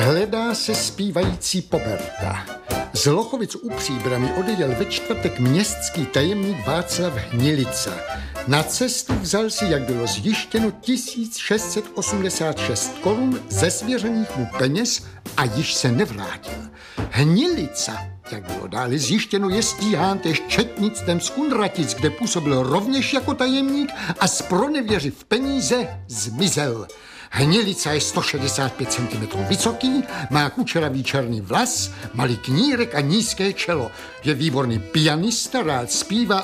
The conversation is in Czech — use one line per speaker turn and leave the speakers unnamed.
Hledá se zpívající Poberta. Z Lochovic u Příbrami odjel ve čtvrtek městský tajemník Václav Hnilica. Na cestu vzal si, jak bylo zjištěno, 1686 korun ze svěřených mu peněz a již se nevrátil. Hnilica, jak bylo dále zjištěno, je stíhán též četnictvem z Kunratic, kde působil rovněž jako tajemník a zpronevěřiv peníze zmizel. Hnilica je 165 cm vysoký, má kučeravý černý vlas, malý knírek a nízké čelo. Je výborný pianista, rád zpívá